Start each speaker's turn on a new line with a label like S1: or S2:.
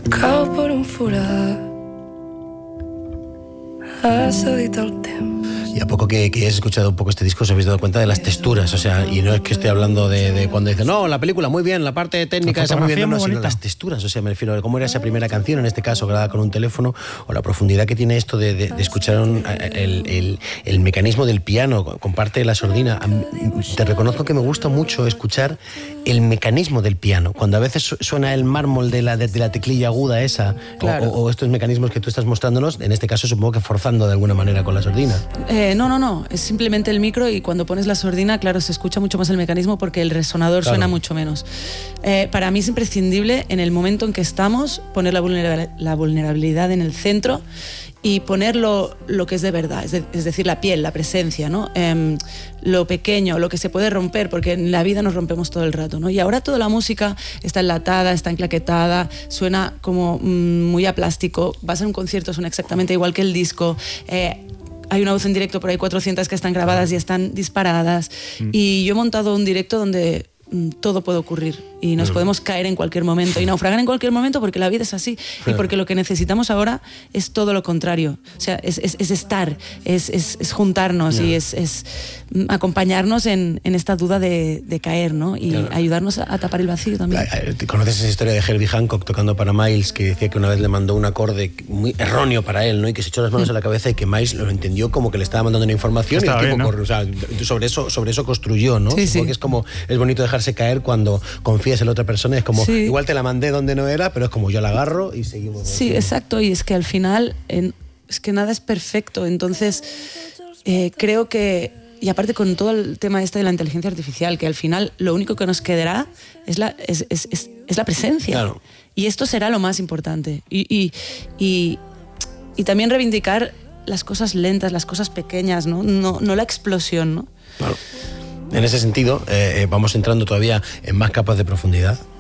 S1: cau per un forat, ha cedit el temps.
S2: Y a poco que hayas escuchado un poco este disco os habéis dado cuenta de las texturas, o sea, y no es que estoy hablando de cuando dicen, no, la película muy bien, la parte técnica esa muy bien, no, sino las texturas, o sea, me refiero a cómo era esa primera canción, en este caso grabada con un teléfono, o la profundidad que tiene esto de escuchar el mecanismo del piano con parte de la sordina. Te reconozco que me gusta mucho escuchar el mecanismo del piano, cuando a veces suena el mármol de la teclilla aguda esa, claro. o estos mecanismos que tú estás mostrándonos, en este caso supongo que forzando de alguna manera con la sordina.
S3: No, es simplemente el micro y cuando pones la sordina, claro, se escucha mucho más el mecanismo porque el resonador suena mucho menos. Para mí es imprescindible en el momento en que estamos poner la vulnerabilidad en el centro y poner lo que es de verdad, es decir, la piel, la presencia, ¿no? Lo pequeño, lo que se puede romper, porque en la vida nos rompemos todo el rato, ¿no? Y ahora toda la música está enlatada, está enclaquetada, suena como muy a plástico. Vas a un concierto, suena exactamente igual que el disco. Hay una voz en directo, por ahí 400 que están grabadas y están disparadas. Y yo he montado un directo donde todo puede ocurrir y nos podemos caer en cualquier momento y naufragar en cualquier momento porque la vida es así y porque lo que necesitamos ahora es todo lo contrario, o sea, es estar, es juntarnos y es acompañarnos en esta duda de caer, ¿no? Y ayudarnos a tapar el vacío también.
S2: ¿Conoces esa historia de Herbie Hancock tocando para Miles, que decía que una vez le mandó un acorde muy erróneo para él, ¿no? Y que se echó las manos a la cabeza y que Miles lo entendió como que le estaba mandando una información y el tipo, ¿no? O sea, sobre eso construyó, ¿no? Sí, porque es bonito dejarse caer cuando confías en la otra persona, es como, igual te la mandé donde no era, pero es como yo la agarro y seguimos.
S3: Sí, exacto, y es que al final es que nada es perfecto, entonces creo que, y aparte con todo el tema de la inteligencia artificial, que al final lo único que nos quedará es la presencia. Claro. Y esto será lo más importante. Y también reivindicar las cosas lentas, las cosas pequeñas, no la explosión, ¿no?
S2: Claro. En ese sentido, vamos entrando todavía en más capas de profundidad.